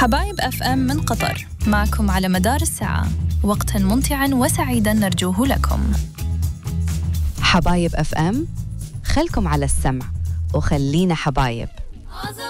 حبايب أف أم من قطر معكم على مدار الساعة، وقتا ممتعا وسعيدا نرجوه لكم. حبايب أف أم، خلكم على السمع وخلينا حبايب.